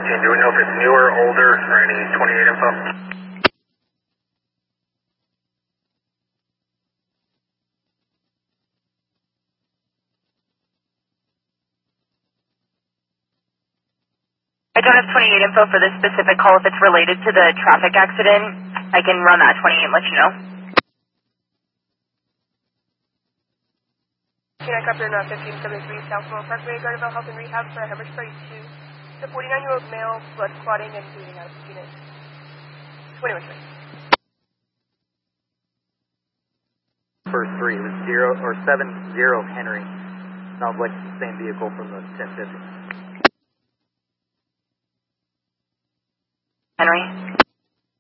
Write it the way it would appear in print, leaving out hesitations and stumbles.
Do we know if it's newer, older, or any 28 info? I don't have 28 info for this specific call. If it's related to the traffic accident, I can run that 28 and let you know. Can I copy on 1573 South Moore Parkway, Gardenville Health and Rehab for a hemorrhage study 2. The 49-year-old male, blood clotting and bleeding out of the unit. 21 choice. First 3, it was 0 or 70 Henry. Sounds like the same vehicle from the 1050. Henry?